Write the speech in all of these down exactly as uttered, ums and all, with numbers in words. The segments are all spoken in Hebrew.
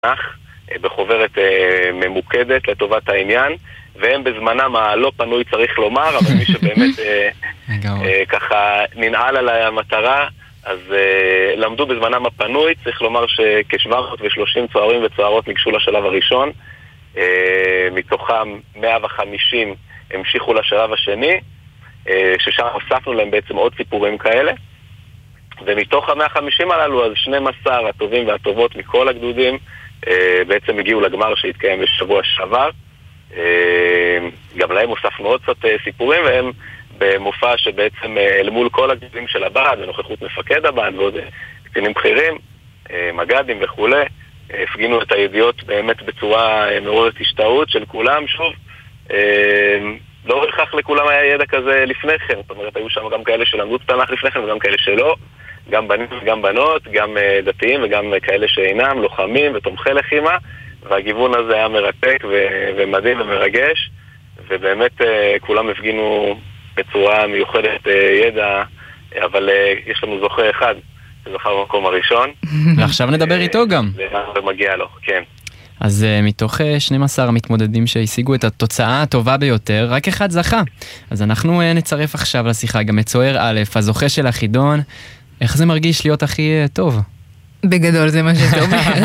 תנ"ך, בחוברת ממוקדת לטובת העניין, והם בזמנם הלא פנוי צריך לומר, אבל מי שבאמת ככה ננעל על המטרה, אז למדו בזמנם הפנוי. צריך לומר שכ-שבע מאות ושלושים צוערים וצוערות ניגשו לשלב הראשון, מתוכם מאה וחמישים המשיכו לשלב השני, ששם הוספנו להם בעצם עוד סיפורים כאלה, ומתוך ה-מאה וחמישים הללו, אז שנים עשר הטובים והטובות מכל הגדודים בעצם הגיעו לגמר שהתקיים בשבוע שעבר. גם להם הוספנו עוד קצת סיפורים, והם במופע שבעצם אל מול כל הגדודים של הבד, ונוכחות מפקד הבד ועוד קצינים בכירים, מג"דים וכו', הפגינו את הידיעות באמת בצורה מעוררת השתאות של כולם. שוב, לא רחח לכולם היה ידע כזה לפני כן, זאת אומרת, היו שם גם כאלה שלמדו תנ"ך לפני כן וגם כאלה שלא, גם בנים וגם בנות, גם דתיים וגם כאלה שאינם, לוחמים ותומכי לחימה, והגיוון הזה היה מרתק ו- ומדהים ומרגש, ובאמת כולם הפגינו בצורה מיוחדת ידע, אבל יש לנו זוכה אחד שזכה במקום הראשון. ועכשיו נדבר איתו גם. ומגיע לו, כן. אז uh, מתוך uh, שנים עשר המתמודדים שהשיגו את התוצאה הטובה ביותר, רק אחד זכה. אז אנחנו uh, נצרף עכשיו לשיחה גם את צוער א', הזוכה של החידון. איך זה מרגיש להיות הכי uh, טוב? בגדול זה מה שאתה אומר.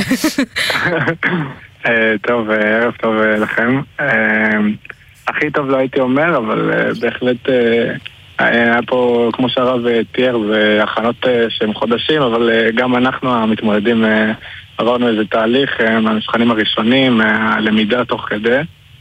טוב, ערב טוב לכם. הכי טוב לא הייתי אומר, אבל בהחלט היה פה, כמו שהרב תיאר, זה הכנות שהם חודשים, אבל גם אנחנו המתמודדים עברנו איזה תהליך מהמבחנים הראשונים, הלמידה תוך כדי.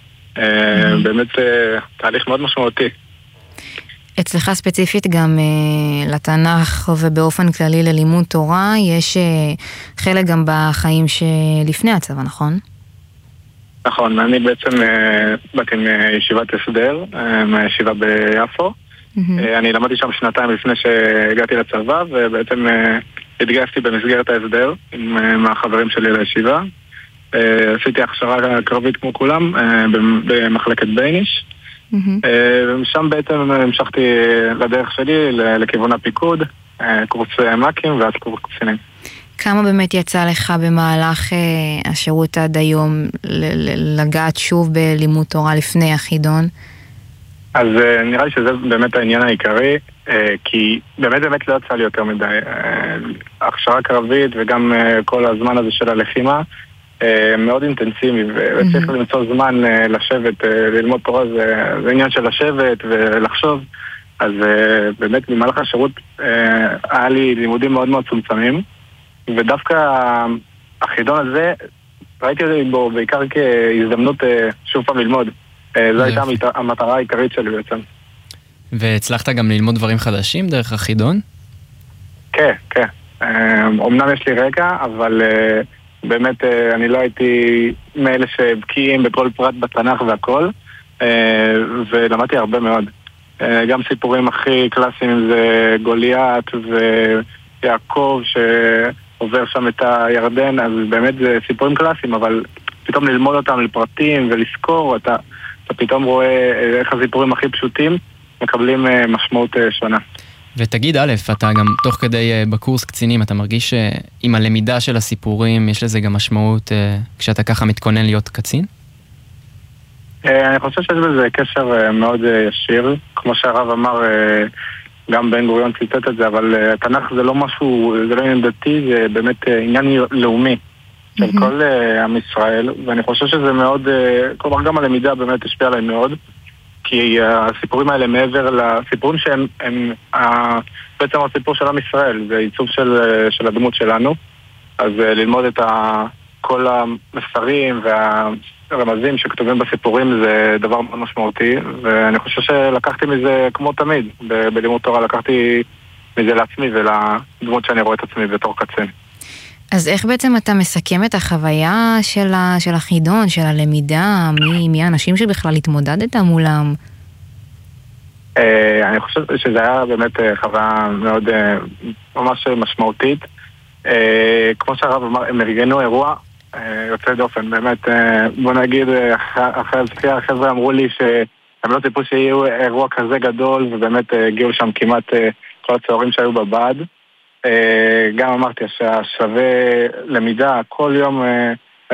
באמת תהליך מאוד משמעותי. אצלך ספציפית גם uh, לתנ"ך ובאופן כללי ללימוד תורה, יש uh, חלק גם בחיים שלפני הצבא, נכון? נכון, אני בעצם uh, באתי מישיבת הסדר, uh, מהישיבה ביפו. Mm-hmm. Uh, אני למדתי שם שנתיים לפני שהגעתי לצבא, ובעצם uh, התגייסתי במסגרת ההסדר עם uh, מהחברים שלי לישיבה. Uh, עשיתי הכשרה קרבית כמו כולם uh, במחלקת בייניש. ומשם בעצם המשכתי לדרך שלי לכיוון הפיקוד, קורס מ"כים ואז קורס קצינים. כמה באמת יצא לך במהלך השירות עד היום לגעת שוב בלימוד תורה לפני החידון? אז נראה לי שזה באמת העניין העיקרי, כי באמת באמת לא יצא לי יותר מדי. הכשרה קרבית וגם כל הזמן הזה של הלחימה מאוד אינטנסיבי, וצריך למצוא זמן לשבת, ללמוד תורה, זה, זה עניין של לשבת ולחשוב. אז באמת במהלך השירות היה לי לימודים מאוד מאוד צומצמים, ודווקא החידון הזה ראיתי בו בעיקר כהזדמנות שוב פעם ללמוד. זו הייתה המטרה העיקרית שלי בעצם. והצלחת גם ללמוד דברים חדשים דרך החידון? כן, כן. אמנם יש לי רקע, אבל באמת אני לא הייתי מאלה שבקיאים בכל פרט בתנ"ך והכל, ולמדתי הרבה מאוד. גם סיפורים הכי קלאסיים זה גוליית ויעקב שעובר שם את הירדן, אז באמת זה סיפורים קלאסיים, אבל פתאום ללמוד אותם לפרטים ולזכור, אתה, אתה פתאום רואה איך הסיפורים הכי פשוטים מקבלים משמעות שונה. ותגיד א', אתה גם תוך כדי בקורס קצינים, אתה מרגיש שעם הלמידה של הסיפורים יש לזה גם משמעות כשאתה ככה מתכונן להיות קצין? אני חושב שיש בזה קשר מאוד ישיר, כמו שהרב אמר, גם בן גוריון ציטט את זה, אבל התנ"ך זה לא משהו, זה לא עניין דתי, זה באמת עניין לאומי של כל עם ישראל, ואני חושב שזה מאוד, כלומר גם הלמידה באמת השפיעה עליי מאוד, כי הסיפורים האלה מעבר לסיפורים שהם הם, בעצם הסיפור של עם ישראל, זה עיצוב של, של הדמות שלנו, אז ללמוד את ה, כל המסרים והרמזים שכתובים בסיפורים זה דבר מאוד משמעותי, ואני חושב שלקחתי מזה כמו תמיד, ב- בלימוד תורה לקחתי מזה לעצמי ולדמות שאני רואה את עצמי בתור קצין. אז איך בעצם אתה מסכם את החוויה של, ה, של החידון, של הלמידה, מי, מי האנשים שבכלל התמודדת מולם? אני חושב שזה היה באמת חוויה מאוד ממש משמעותית. כמו שהרב אמר, הם ארגנו אירוע יוצא דופן, באמת, בוא נגיד, אחרי הזכייה, החבר'ה אמרו לי שהם לא ציפו שיהיו אירוע כזה גדול, ובאמת הגיעו שם כמעט כל הצוערים שהיו בבד. גם אמרתי שהשווה למידה, כל יום